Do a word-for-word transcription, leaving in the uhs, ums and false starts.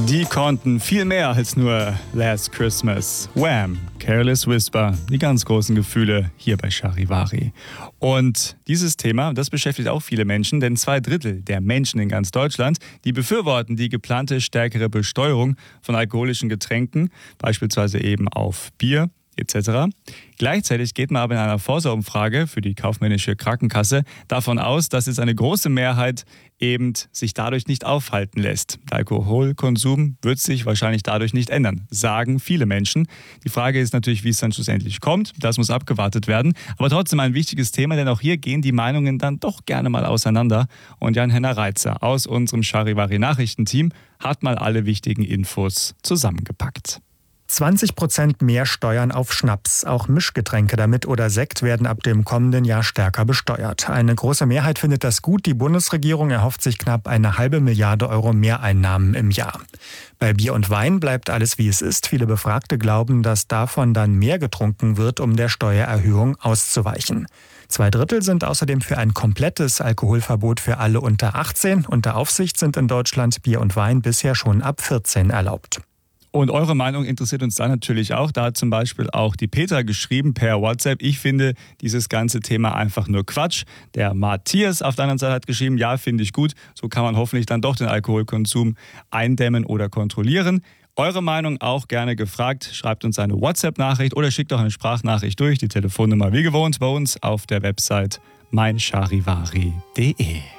Die konnten viel mehr als nur Last Christmas. Wham! Careless Whisper, die ganz großen Gefühle hier bei Charivari. Und dieses Thema, das beschäftigt auch viele Menschen, denn zwei Drittel der Menschen in ganz Deutschland, die befürworten die geplante stärkere Besteuerung von alkoholischen Getränken, beispielsweise eben auf Bier et cetera. Gleichzeitig geht man aber in einer Forsa-Umfrage für die kaufmännische Krankenkasse davon aus, dass jetzt eine große Mehrheit eben sich dadurch nicht aufhalten lässt. Der Alkoholkonsum wird sich wahrscheinlich dadurch nicht ändern, sagen viele Menschen. Die Frage ist natürlich, wie es dann schlussendlich kommt. Das muss abgewartet werden. Aber trotzdem ein wichtiges Thema, denn auch hier gehen die Meinungen dann doch gerne mal auseinander. Und Jan-Henner Reitzer aus unserem Charivari-Nachrichtenteam hat mal alle wichtigen Infos zusammengepackt. zwanzig Prozent mehr Steuern auf Schnaps. Auch Mischgetränke damit oder Sekt werden ab dem kommenden Jahr stärker besteuert. Eine große Mehrheit findet das gut. Die Bundesregierung erhofft sich knapp eine halbe Milliarde Euro Mehreinnahmen im Jahr. Bei Bier und Wein bleibt alles wie es ist. Viele Befragte glauben, dass davon dann mehr getrunken wird, um der Steuererhöhung auszuweichen. Zwei Drittel sind außerdem für ein komplettes Alkoholverbot für alle unter achtzehn. Unter Aufsicht sind in Deutschland Bier und Wein bisher schon ab vierzehn erlaubt. Und eure Meinung interessiert uns da natürlich auch. Da hat zum Beispiel auch die Petra geschrieben per WhatsApp: Ich finde dieses ganze Thema einfach nur Quatsch. Der Matthias auf der anderen Seite hat geschrieben: Ja, finde ich gut. So kann man hoffentlich dann doch den Alkoholkonsum eindämmen oder kontrollieren. Eure Meinung auch gerne gefragt. Schreibt uns eine WhatsApp-Nachricht oder schickt auch eine Sprachnachricht durch. Die Telefonnummer wie gewohnt bei uns auf der Website mein charivari punkt de.